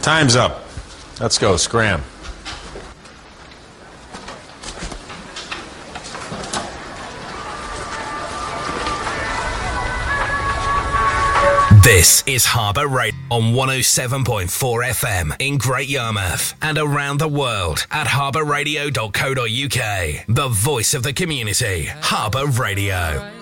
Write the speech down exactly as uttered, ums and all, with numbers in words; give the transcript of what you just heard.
Time's up. Let's go, scram. This is Harbour Radio on one oh seven point four F M in Great Yarmouth and around the world at harbour radio dot co dot uk. The voice of the community, Harbour Radio.